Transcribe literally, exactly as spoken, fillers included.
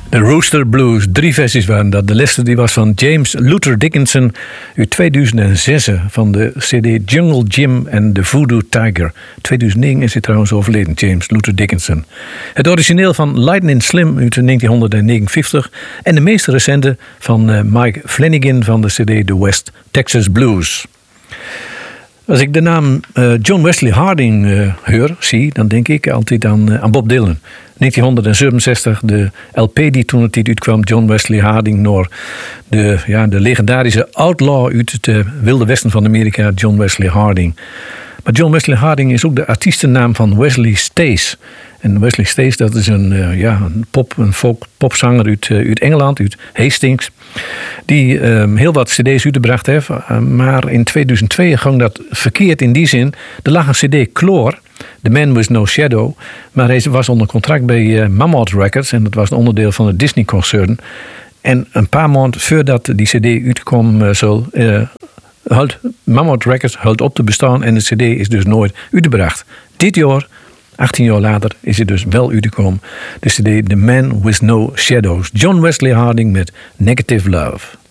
De Rooster Blues, drie versies waren dat. De laatste die was van James Luther Dickinson uit tweeduizend zes van de cd Jungle Jim en de Voodoo Tiger. tweeduizend negen is hij trouwens overleden, James Luther Dickinson. Het origineel van Lightning Slim uit negentienhonderdnegenenvijftig en de meest recente van Mike Flanagan van de cd The West Texas Blues. Als ik de naam uh, John Wesley Harding uh, hoor, zie, dan denk ik altijd aan, uh, aan Bob Dylan. negentienhonderdzevenenzestig, de L P die toen het uitkwam, John Wesley Harding, door de, ja, de legendarische outlaw uit het uh, wilde westen van Amerika, John Wesley Harding. Maar John Wesley Harding is ook de artiestennaam van Wesley Stace. En Wesley Stace, dat is een, uh, ja, een, pop, een folk popzanger uit, uh, uit Engeland, uit Hastings. Die uh, heel wat cd's uitgebracht heeft. Uh, maar in tweeduizend twee ging dat verkeerd in die zin. Er lag een cd Chlor, The Man With No Shadow. Maar hij was onder contract bij uh, Mammoth Records. En dat was een onderdeel van het Disney-concern. En een paar maanden voordat die cd uitkwam, uh, zo, uh, houdt Mammoth Records houdt op te bestaan. En de cd is dus nooit uitgebracht. Dit jaar, achttien jaar later, is het dus wel uitgekomen. De cd The Man With No Shadows. John Wesley Harding met Negative Love.